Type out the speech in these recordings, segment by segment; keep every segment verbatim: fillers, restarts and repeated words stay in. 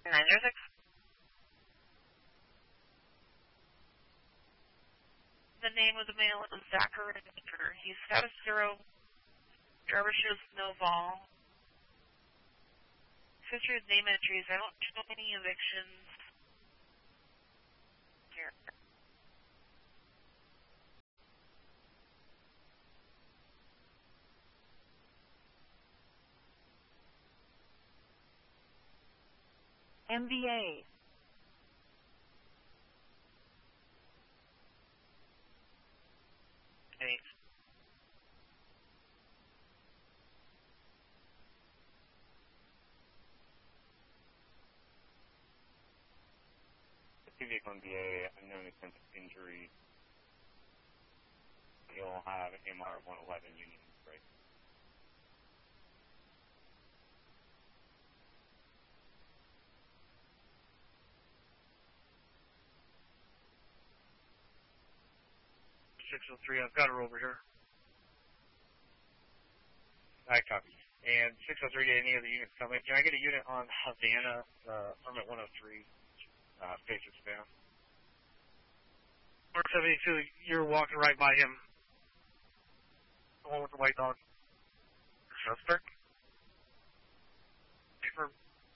nine zero six. The name of the male is Zachary Baker. He's status zero. Driver shows no vol. History of name entries. I don't show any evictions. Here. M V A. Eight. Vehicle M V A, unknown extent of injury. You'll have M R one eleven Union break. six oh three, I've got her over here. I copy. And six oh three, any of the units coming? Can I get a unit on Havana, uh, permit one oh three, uh, face of Savannah? Mark seventy-two, you're walking right by him. The one with the white dog. Suspect? Confirm.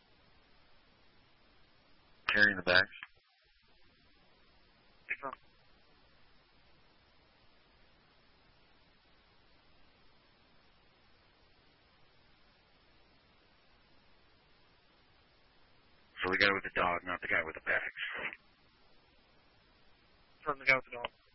Carrying the bags. Confirm. So the guy with the dog, not the guy with the bags. Confirm the guy with the dog.